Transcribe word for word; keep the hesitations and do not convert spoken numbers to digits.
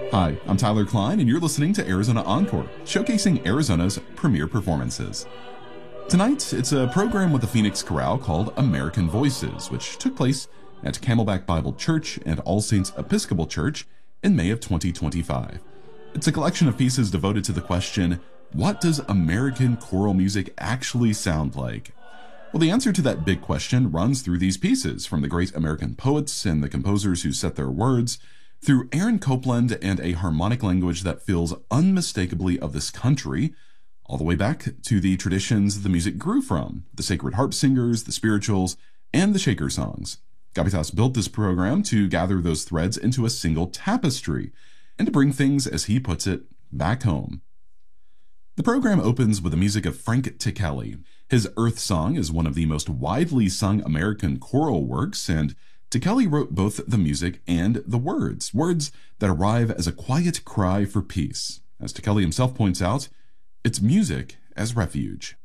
Hi, I'm Tyler Klein, and you're listening to Arizona Encore, showcasing Arizona's premier performances. Tonight, it's a program with the Phoenix Chorale called American Voices, which took place at Camelback Bible Church and All Saints Episcopal Church in May of twenty twenty-five. It's a collection of pieces devoted to the question, what does American choral music actually sound like? Well, the answer to that big question runs through these pieces, from the great American poets and the composers who set their words, through Aaron Copland and a harmonic language that feels unmistakably of this country, all the way back to the traditions the music grew from, the sacred harp singers, the spirituals, and the shaker songs. Gavitas built this program to gather those threads into a single tapestry, and to bring things, as he puts it, back home. The program opens with the music of Frank Ticheli. His Earth Song is one of the most widely sung American choral works, and Ticheli wrote both the music and the words, words that arrive as a quiet cry for peace. As Ticheli himself points out, it's music as refuge.